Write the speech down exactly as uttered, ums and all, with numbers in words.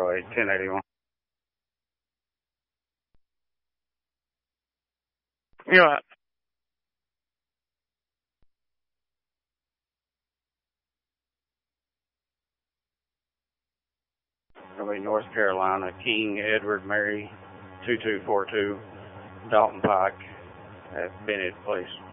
Highway ten eighty-one. You're right. It'll be North Carolina, King Edward Mary, two two four two, Dalton Pike at Bennett Place.